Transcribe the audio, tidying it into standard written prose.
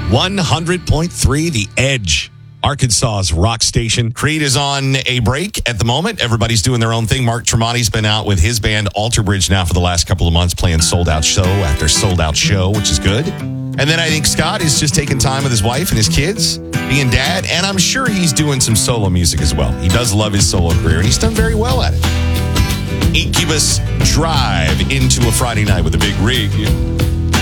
100.3 The Edge, Arkansas's rock station. Creed is on a break at the moment. Everybody's doing their own thing. Mark Tremonti's been out with his band Alter Bridge now for the last couple of months, playing sold out show after sold out show, which is good. And then I think Scott is just taking time with his wife and his kids, being dad, and I'm sure he's doing some solo music as well. He does love his solo career, and he's done very well at it. Incubus Drive into a Friday night with a big rig.